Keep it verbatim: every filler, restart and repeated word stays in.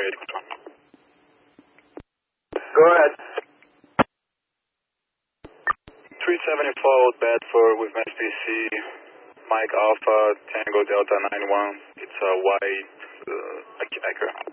target control. Go ahead. three seventy-four Old Bedford with S P C, Mike Alpha, Tango Delta nine one. It's a white uh, Acura.